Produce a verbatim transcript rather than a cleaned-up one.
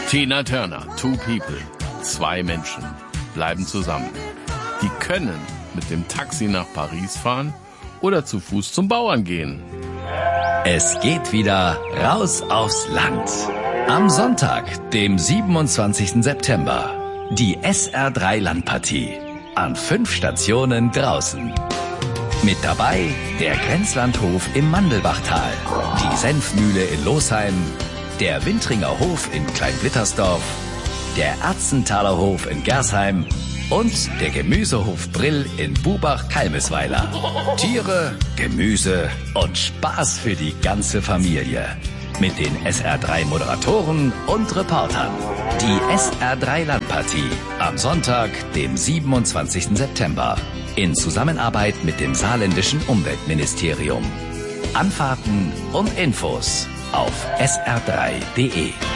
Tina Turner, Two People, zwei Menschen, bleiben zusammen. Die können mit dem Taxi nach Paris fahren oder zu Fuß zum Bauern gehen. Es geht wieder raus aufs Land. Am Sonntag, dem siebenundzwanzigsten September, die S R drei Landpartie. An fünf Stationen draußen. Mit dabei der Grenzlandhof im Mandelbachtal, die Senfmühle in Losheim, der Wintringer Hof in Kleinblittersdorf, der Erzenthaler Hof in Gersheim und der Gemüsehof Brill in Bubach-Kalmesweiler. Tiere, Gemüse und Spaß für die ganze Familie. Mit den S R drei Moderatoren und Reportern. Die S R drei Landpartie am Sonntag, dem siebenundzwanzigsten September. In Zusammenarbeit mit dem saarländischen Umweltministerium. Anfahrten und Infos auf S R drei punkt de.